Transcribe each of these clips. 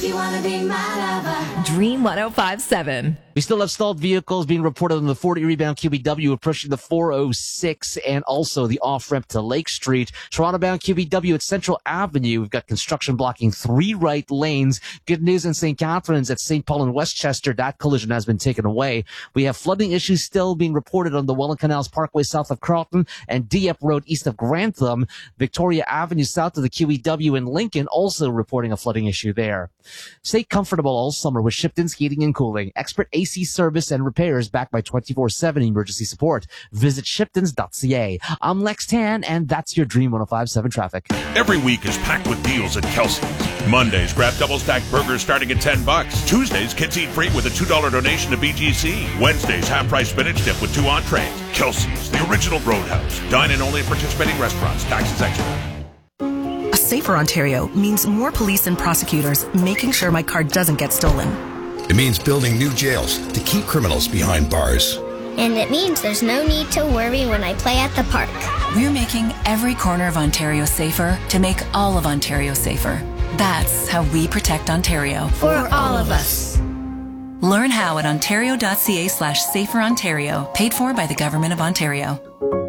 you want to be my lover. Dream 105.7. We still have stalled vehicles being reported on the 40 rebound QBW approaching the 406 and also the off-ramp to Lake Street. Toronto-bound QBW at Central Avenue. We've got construction blocking 3 right lanes. Good news in St. Catharines at St. Paul and Westchester. That collision has been taken away. We have flooding issues still being reported on the Welland Canals Parkway south of Carlton and Dieppe Road east of Grantham. Victoria Avenue south of the QEW in Lincoln also reporting a flooding issue there. Stay comfortable all summer with Shipton's Heating and Cooling. Expert AC service and repairs backed by 24/7 emergency support. Visit shiptons.ca. I'm Lex Tan, and that's your Dream 105.7 traffic. Every week is packed with deals at Kelsey's. Mondays, grab double-stacked burgers starting at $10. Tuesdays, kids eat free with a $2 donation to BGC. Wednesdays, half-price spinach dip with 2 entrees. Kelsey's, the original Roadhouse. Dine-in only at participating restaurants. Taxes extra. A safer Ontario means more police and prosecutors making sure my car doesn't get stolen. It means building new jails to keep criminals behind bars. And it means there's no need to worry when I play at the park. We're making every corner of Ontario safer to make all of Ontario safer. That's how we protect Ontario. For all of us. Learn how at ontario.ca/saferontario, paid for by the Government of Ontario.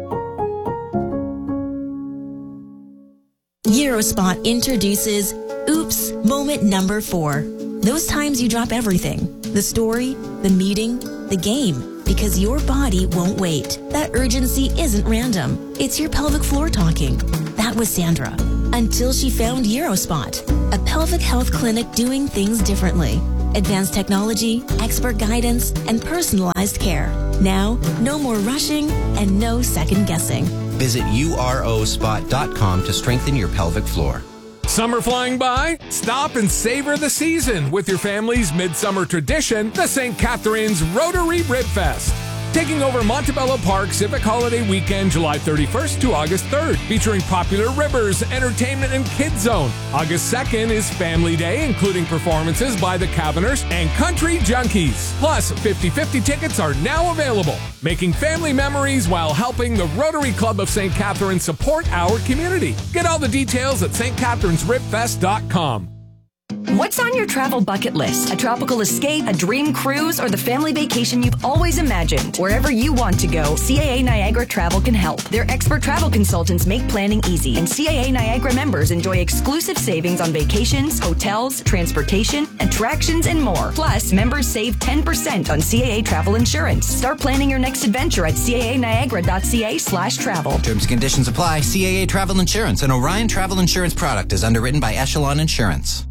Eurospot introduces Oops Moment Number 4. Those times you drop everything. The story, the meeting, the game. Because your body won't wait. That urgency isn't random. It's your pelvic floor talking. That was Sandra. Until she found Eurospot, a pelvic health clinic doing things differently. Advanced technology, expert guidance, and personalized care. Now, no more rushing and no second guessing. Visit urospot.com to strengthen your pelvic floor. Summer flying by? Stop and savor the season with your family's midsummer tradition, the St. Catharines Rotary Rib Fest. Taking over Montebello Park Civic Holiday Weekend, July 31st to August 3rd, featuring popular ribbers, entertainment, and kids zone. August 2nd is Family Day, including performances by the Caverners and Country Junkies. Plus, 50/50 tickets are now available, making family memories while helping the Rotary Club of St. Catharines support our community. Get all the details at stcatharinesribfest.com. What's on your travel bucket list? A tropical escape, a dream cruise, or the family vacation you've always imagined? Wherever you want to go, CAA Niagara Travel can help. Their expert travel consultants make planning easy, and CAA Niagara members enjoy exclusive savings on vacations, hotels, transportation, attractions, and more. Plus, members save 10% on CAA travel insurance. Start planning your next adventure at caaniagara.ca/travel. Terms and conditions apply. CAA Travel Insurance, an Orion Travel Insurance product, is underwritten by Echelon Insurance.